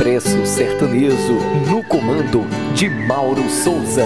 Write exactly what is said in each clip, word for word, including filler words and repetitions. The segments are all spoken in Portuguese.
Expresso Sertanejo, no comando de Mauro Souza.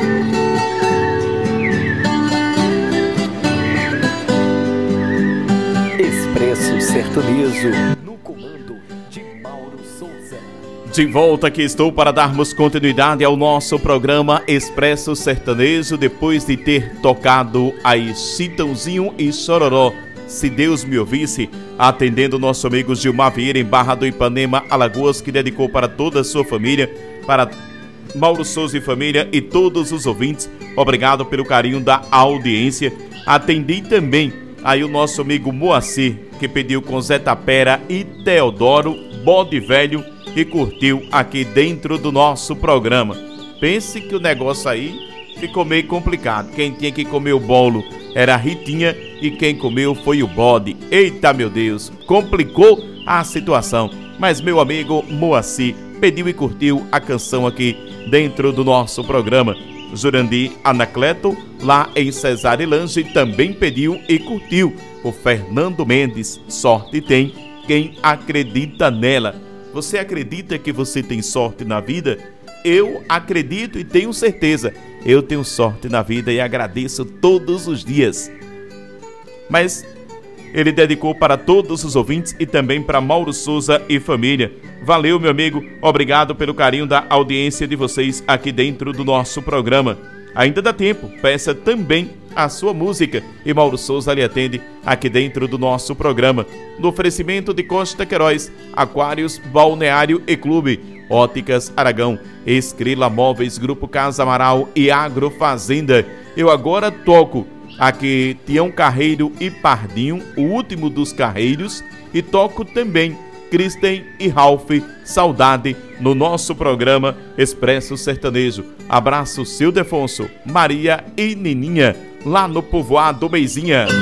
Expresso Sertanejo, no comando de Mauro Souza. De volta aqui estou para darmos continuidade ao nosso programa Expresso Sertanejo, depois de ter tocado aí Chitãozinho e Chororó, Se Deus Me Ouvisse, atendendo o nosso amigo Gilmar Vieira em Barra do Ipanema, Alagoas, que dedicou para toda a sua família, para Mauro Souza e família e todos os ouvintes. Obrigado pelo carinho da audiência. Atendi também aí o nosso amigo Moacir, que pediu com Zé Tapera e Teodoro, Bode Velho, e curtiu aqui dentro do nosso programa. Pense que o negócio aí ficou meio complicado. Quem tinha que comer o bolo era a Ritinha e quem comeu foi o bode. Eita, meu Deus, complicou a situação. Mas meu amigo Moacir pediu e curtiu a canção aqui dentro do nosso programa. Jurandir Anacleto, lá em Cesarelange, também pediu e curtiu. O Fernando Mendes, sorte tem quem acredita nela. Você acredita que você tem sorte na vida? Eu acredito e tenho certeza. Eu tenho sorte na vida e agradeço todos os dias. Mas ele dedicou para todos os ouvintes e também para Mauro Souza e família. Valeu, meu amigo. Obrigado pelo carinho da audiência de vocês aqui dentro do nosso programa. Ainda dá tempo, peça também a sua música e Mauro Souza lhe atende aqui dentro do nosso programa. No oferecimento de Costa Queiroz, Aquários, Balneário e Clube, Óticas Aragão, Escrila Móveis, Grupo Casa Amaral e Agrofazenda. Eu agora toco aqui Tião Carreiro e Pardinho, o último dos Carreiros, e toco também Kristen e Ralph, Saudade, no nosso programa Expresso Sertanejo. Abraço, seu Defonso, Maria e Nininha, lá no povoado Meizinha.